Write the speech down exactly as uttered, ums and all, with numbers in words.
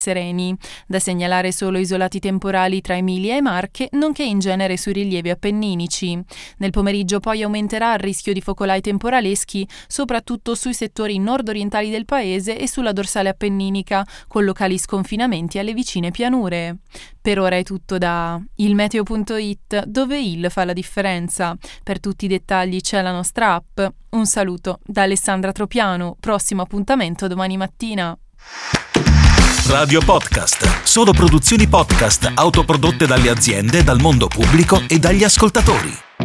sereni. Da segnalare solo isolati temporali tra Emilia e Marche, nonché in genere sui rilievi appenninici. Nel pomeriggio poi aumenterà il rischio di focolai temporaleschi, soprattutto sui settori nord-orientali del paese e sulla dorsale appenninica, con locali sconfinamenti alle vicine pianure. Per ora è tutto da il meteo punto it, dove il fa la differenza. Per tutti i dettagli c'è la nostra app. Un saluto da Alessandra Tropiano, prossimo appuntamento domani mattina. Radio Podcast, solo produzioni podcast autoprodotte dalle aziende, dal mondo pubblico e dagli ascoltatori.